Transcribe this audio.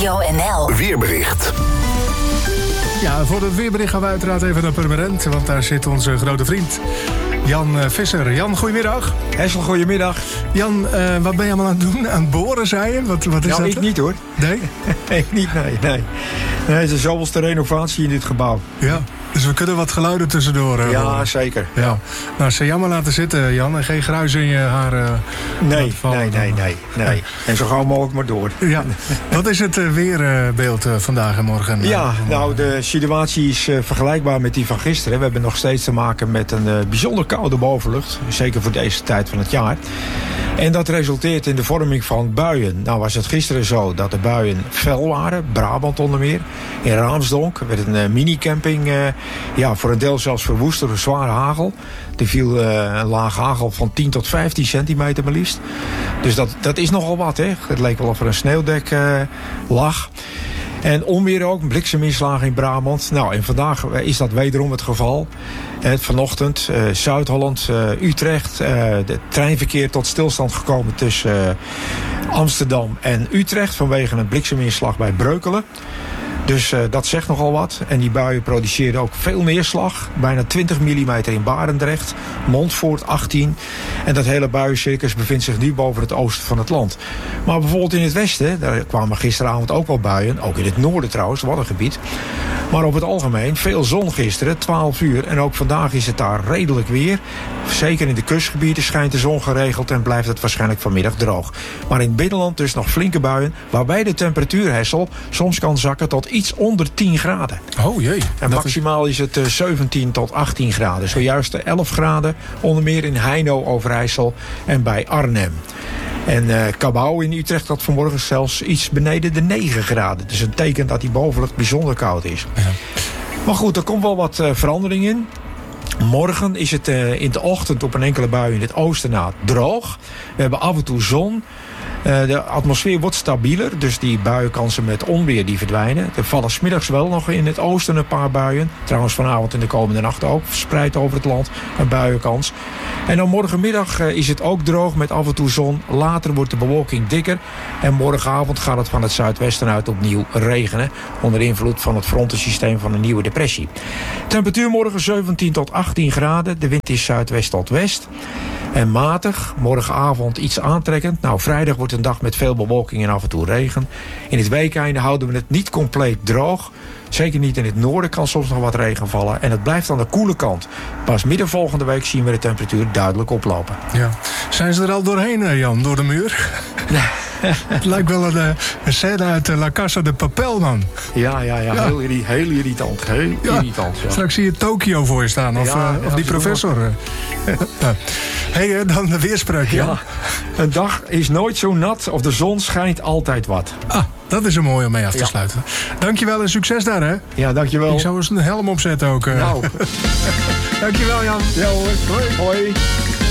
Radio NL. Weerbericht. Ja, voor het weerbericht gaan we uiteraard even naar Purmerend, want daar zit onze grote vriend Jan Visser. Jan, goedemiddag. Hessel, goedemiddag. Jan, wat ben je allemaal aan het doen? Aan het boren, zei je? Wat is dat? Nou, ik niet hoor. Nee? Ik niet, nee. Nee, het is de zoveelste renovatie in dit gebouw. Ja, dus we kunnen wat geluiden tussendoor Ja, horen. zeker. Ja. Nou, ze jammer laten zitten, Jan, en geen gruis in je haar Nee. vallen. Nee. En zo gauw mogelijk maar door. Ja. Wat is het weerbeeld vandaag en morgen? Ja, nou, de situatie is vergelijkbaar met die van gisteren. We hebben nog steeds te maken met een bijzonder koude bovenlucht. Zeker voor deze tijd van het jaar. En dat resulteert in de vorming van buien. Nou was het gisteren zo dat de buien fel waren. Brabant onder meer. In Raamsdonk werd een minicamping voor een deel zelfs verwoest door een zware hagel. Er viel een laag hagel van 10 tot 15 centimeter maar liefst. Dus dat is nogal wat, hè. Het leek wel of er een sneeuwdek lag. En onweer ook, blikseminslagen in Brabant. Nou, en vandaag is dat wederom het geval. Vanochtend Zuid-Holland, Utrecht. Het treinverkeer tot stilstand gekomen tussen Amsterdam en Utrecht vanwege een blikseminslag bij Breukelen. Dus dat zegt nogal wat. En die buien produceerden ook veel neerslag. Bijna 20 mm in Barendrecht. Montfoort 18. En dat hele buiencircus bevindt zich nu boven het oosten van het land. Maar bijvoorbeeld in het westen, daar kwamen gisteravond ook wel buien. Ook in het noorden trouwens, Waddengebied. Maar op het algemeen veel zon gisteren, 12 uur. En ook vandaag is het daar redelijk weer. Zeker in de kustgebieden schijnt de zon geregeld en blijft het waarschijnlijk vanmiddag droog. Maar in het binnenland dus nog flinke buien, waarbij de temperatuur, Hessel, soms kan zakken tot iets onder 10 graden. Oh jee. En maximaal is het 17 tot 18 graden. Zojuist 11 graden, onder meer in Heino, Overijssel en bij Arnhem. En Cabau in Utrecht had vanmorgen zelfs iets beneden de 9 graden. Dus een teken dat die bovenlucht bijzonder koud is. Ja. Maar goed, er komt wel wat verandering in. Morgen is het in de ochtend op een enkele bui in het oosten na droog. We hebben af en toe zon. De atmosfeer wordt stabieler, dus die buienkansen met onweer die verdwijnen. Er vallen 's middags wel nog in het oosten een paar buien. Trouwens vanavond en de komende nacht ook, verspreid over het land, een buienkans. En dan morgenmiddag is het ook droog met af en toe zon. Later wordt de bewolking dikker. En morgenavond gaat het van het zuidwesten uit opnieuw regenen. Onder invloed van het frontensysteem van een nieuwe depressie. Temperatuur morgen 17 tot 18 graden. De wind is zuidwest tot west. En matig, morgenavond iets aantrekkend. Nou, vrijdag wordt een dag met veel bewolking en af en toe regen. In het weekeinde houden we het niet compleet droog. Zeker niet in het noorden kan soms nog wat regen vallen. En het blijft aan de koele kant. Pas midden volgende week zien we de temperatuur duidelijk oplopen. Ja. Zijn ze er al doorheen, Jan, door de muur? Het lijkt wel een scène uit La Casa de Papel, man. Ja. Heel irritant. Irritant, ja. Straks zie je Tokio voor je staan, of die professor. Hey, dan de weerspreuk, ja. Een dag is nooit zo nat of de zon schijnt altijd wat. Ah, dat is een mooie om mee af te sluiten. Dankjewel en succes daar, hè? Ja, dankjewel. Ik zou eens een helm opzetten ook. Nou. Dankjewel, Jan. Ja hoor. Hoi.